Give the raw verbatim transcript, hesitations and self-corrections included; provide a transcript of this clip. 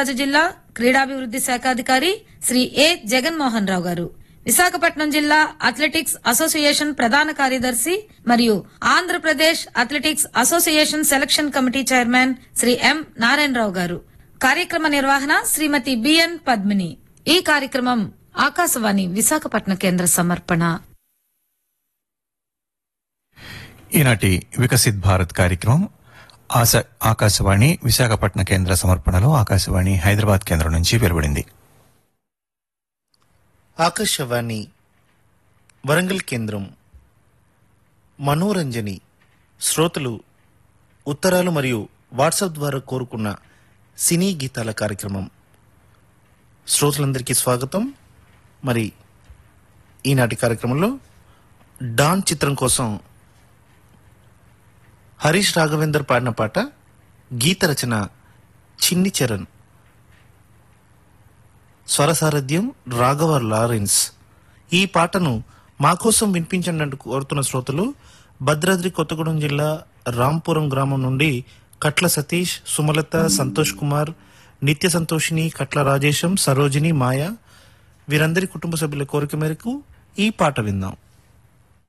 నరసరాజు జిల్లా క్రీడాభివృద్ది శాఖాధికారి శ్రీ ఏ జగన్మోహన్ రావు గారు, విశాఖపట్నం జిల్లా అథ్లెటిక్స్ అసోసియేషన్ ప్రధాన కార్యదర్శి మరియు Andhra Pradesh athletics association selection committee chairman Shri ఎం నారాయణరావు గారు. కార్యక్రమ నిర్వహణ శ్రీమతి బిఎన్ పద్మిని. ఈ కార్యక్రమం ఆకాశవాణి విశాఖపట్నం కేంద్ర సమర్పణ. ఈనాటి వికసిత్ భారత్ కార్యక్రమం ఆకాశవాణి విశాఖపట్నం కేంద్ర సమర్పణలో ఆకాశవాణి హైదరాబాద్ కేంద్రం నుంచి వెలువడింది. ఆకాశవాణి వరంగల్ కేంద్రం మనోరంజని శ్రోతలు ఉత్తరాలు మరియు వాట్సాప్ ద్వారా కోరుకున్న సినీ గీతాల కార్యక్రమం. శ్రోతలందరికీ స్వాగతం. మరి ఈనాటి కార్యక్రమంలో డాన్ చిత్రం కోసం హరీష్ రాఘవేందర్ పాడిన పాట, గీత రచన చిన్ని చరణ్, స్వరసారథ్యం రాఘవ లారెన్స్. ఈ పాటను మా కోసం వినిపించండి అంటూ కోరుతున్న శ్రోతలు భద్రాద్రి కొత్తగూడెం జిల్లా రాంపురం గ్రామం నుండి కట్ల సతీష్, సుమలత, సంతోష్ కుమార్, నిత్య సంతోషిని, కట్ల రాజేశం, సరోజిని, మాయ వీరందరి కుటుంబ సభ్యుల కోరిక మేరకు ఈ పాట విందాం.